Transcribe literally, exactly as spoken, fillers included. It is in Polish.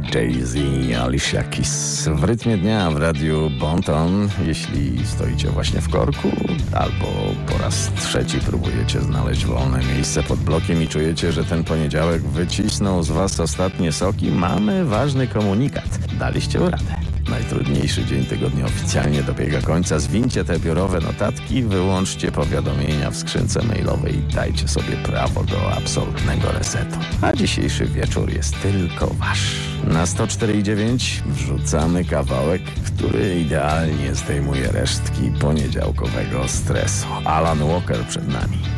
Jay-Z i Alicia Keys w rytmie dnia w radiu Bon Ton. Jeśli stoicie właśnie w korku albo po raz trzeci próbujecie znaleźć wolne miejsce pod blokiem i czujecie, że ten poniedziałek wycisnął z was ostatnie soki, mamy ważny komunikat. Daliście radę. Najtrudniejszy dzień tygodnia oficjalnie dobiega końca. Zwincie te biurowe notatki, wyłączcie powiadomienia w skrzynce mailowej i dajcie sobie prawo do absolutnego resetu. A dzisiejszy wieczór jest tylko wasz. Na sto cztery i dziewięć wrzucamy kawałek, który idealnie zdejmuje resztki poniedziałkowego stresu. Alan Walker przed nami.